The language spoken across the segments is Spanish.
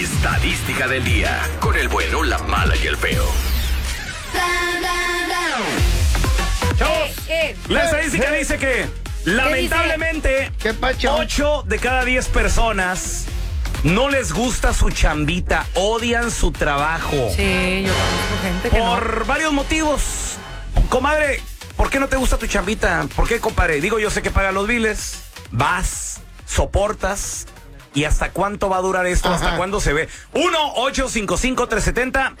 Estadística del día, con el bueno, la mala y el feo. Chavos, la estadística dice que, lamentablemente, 8 de cada 10 personas no les gusta su chambita, odian su trabajo. Sí, yo conozco gente que Por varios motivos. Comadre, ¿por qué no te gusta tu chambita? ¿Por qué, compadre? Digo, yo sé que pagan los biles, vas, soportas. ¿Y hasta cuánto va a durar esto? Ajá. ¿Hasta cuándo se ve? 1-855-370-3100.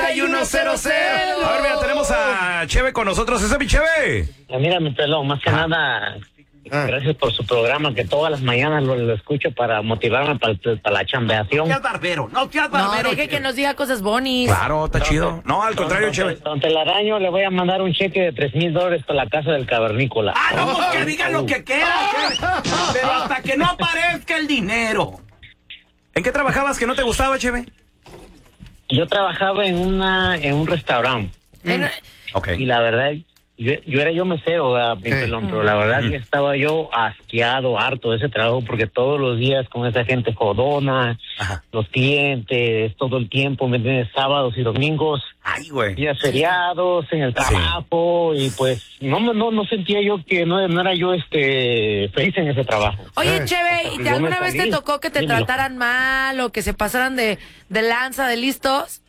A ver, mira, tenemos a Cheve con nosotros. ¿Ese es mi Cheve? Mira, mi pelón, más que nada, gracias por su programa, que todas las mañanas lo escucho para motivarme para la chambeación. No seas barbero, no seas no, barbero. deje que nos diga cosas bonis. Claro, está chido. No, al contrario, Cheve. Don Telaraño, le voy a mandar un cheque de $3,000 para la casa del cavernícola. Ah, no, pues que digan lo que quieran, Cheve. Pero hasta que no aparezca el dinero. ¿En qué trabajabas que no te gustaba, Cheve? Yo trabajaba en un restaurante. Ok. Y la verdad, yo era mesero, mi pelón, pero la verdad que estaba yo asqueado, harto de ese trabajo, porque todos los días con esa gente jodona, los clientes, todo el tiempo, ¿me entiendes? Sábados y domingos, Ay, güey. días feriados en el trabajo, y pues no sentía yo que no era yo feliz en ese trabajo. Oye, Cheve, ¿y Yo alguna me vez te salí. tocó que te Dímelo. trataran mal o que se pasaran de lanza, de listos?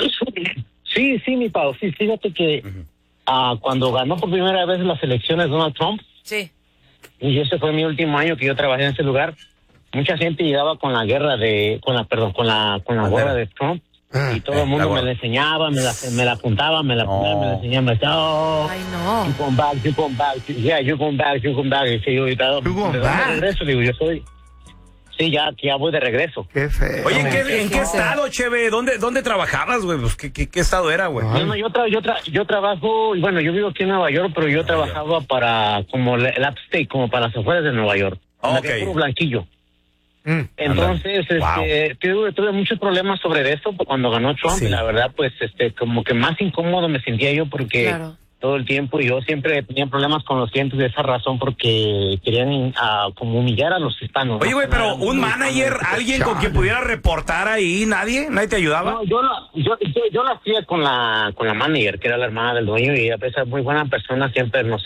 Sí, mi Pau, sí, fíjate que cuando ganó por primera vez las elecciones Donald Trump, Sí. y ese fue mi último año que yo trabajé en ese lugar, mucha gente llegaba con la guerra con la gorra de Trump, y todo el mundo me la enseñaba, me la apuntaba, me la enseñaba, me decía, oh, Ay, no. you come back, yeah, you come back, y sí, yo estaba de regreso, digo, yo soy, sí, ya voy de regreso. Qué feo. Oye, ¿en qué estado, Cheve? ¿Dónde trabajabas, güey? Pues, ¿qué estado era, güey? No, yo trabajo, bueno, yo vivo aquí en Nueva York, pero yo trabajaba para, como el upstate, como para las afueras de Nueva York. Okay. Puro blanquillo. Entonces, tuve muchos problemas sobre eso cuando ganó Trump, y la verdad, pues, como que más incómodo me sentía yo porque Claro. todo el tiempo yo siempre tenía problemas con los clientes de esa razón, porque querían como humillar a los hispanos. Oye, ¿no? güey, pero Muy un manager, alguien con quien pudiera reportar ahí, ¿nadie te ayudaba? No, yo lo hacía con la manager, que era la hermana del dueño, y a pesar de muy buena persona, siempre nos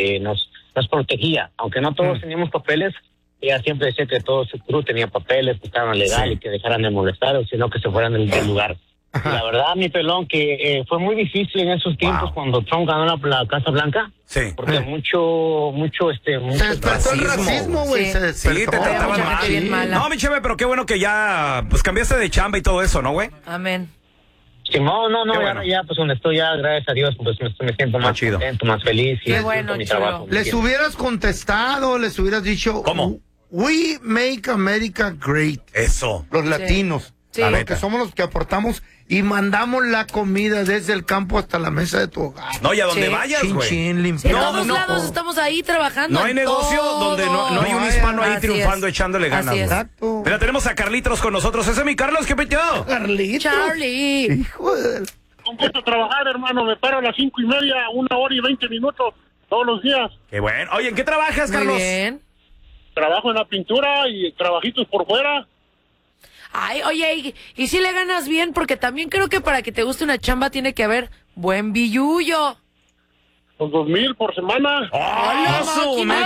protegía, aunque no todos teníamos papeles. Ella siempre decía que todo su crew tenía papeles, que estaban legales, y que dejaran de molestar, o sino que se fueran del lugar. Y la verdad, mi pelón, que fue muy difícil en esos tiempos cuando Trump ganó la Casa Blanca. Sí. Porque mucho Se despertó el racismo, güey. Sí. Se despertó. Sí, te trataban mucha mal. gente bien mala. No, mi Cheve, pero qué bueno que ya, pues, cambiaste de chamba y todo eso, ¿no, güey? Amén. Sí, no, Qué bueno. ya, pues donde estoy ya, gracias a Dios, pues me siento más chido. contento, más feliz. Qué y bueno, con mi chulo. trabajo. Les hubieras contestado, les hubieras dicho... ¿Cómo? We make America great. Eso. Los latinos. Sí. La Porque neta. somos los que aportamos y mandamos la comida desde el campo hasta la mesa de tu hogar. No, y a donde Sí. vayas, Chin, güey. chin, En limpiando. todos lados estamos ahí trabajando. No hay en negocio todo. donde no hay un No, hispano ahí así triunfando, es. echándole ganas, Así güey. es. Exacto. Mira, tenemos a Carlitos con nosotros. Ese es mi Carlos, ¿qué peteo? Carlitos. Charlie. Hijo de... Un gusto trabajar, hermano. Me paro a las 5:30, 1 hora y 20 minutos todos los días. Qué bueno. Oye, ¿en qué trabajas, Muy Carlos? bien. Trabajo en la pintura y trabajitos por fuera. Ay, oye, y si le ganas bien, porque también creo que para que te guste una chamba tiene que haber buen billullo. Con 2,000 por semana. ¡Oh, su máquina!